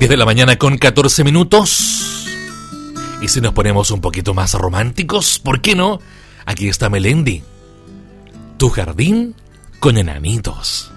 10 de la mañana con 14 minutos. Y si nos ponemos un poquito más románticos, ¿por qué no? Aquí está Melendi. Tu jardín con enanitos.